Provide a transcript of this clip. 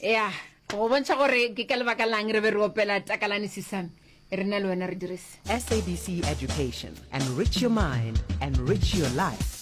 ya go bontšha gore ke ka lebaka lang re be re opela takalane sesame re na le wena re direse SABC Education. Enrich your mind, enrich your life.